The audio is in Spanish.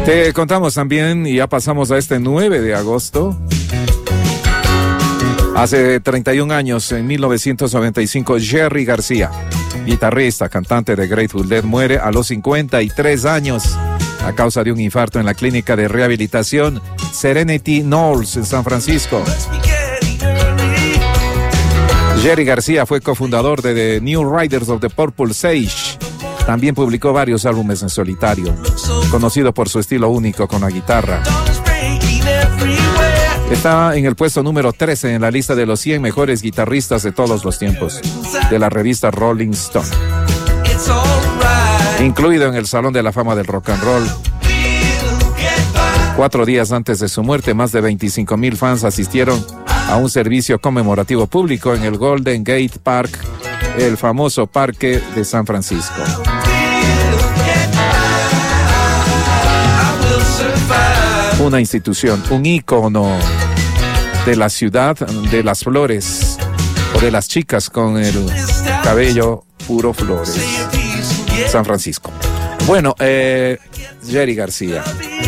Te contamos también, y ya pasamos a este 9 de agosto. Hace 31 años, en 1995, Jerry García, guitarrista, cantante de Grateful Dead, muere a los 53 años a causa de un infarto en la clínica de rehabilitación Serenity Knolls en San Francisco. Jerry García fue cofundador de The New Riders of the Purple Sage. También publicó varios álbumes en solitario, conocido por su estilo único con la guitarra. Está en el puesto número 13 en la lista de los 100 mejores guitarristas de todos los tiempos, de la revista Rolling Stone. Incluido en el Salón de la Fama del Rock and Roll. 4 días antes de su muerte, más de 25,000 fans asistieron a un servicio conmemorativo público en el Golden Gate Park, el famoso parque de San Francisco. Una institución, un ícono de la ciudad de las flores, o de las chicas con el cabello puro flores. San Francisco. Bueno, Jerry García.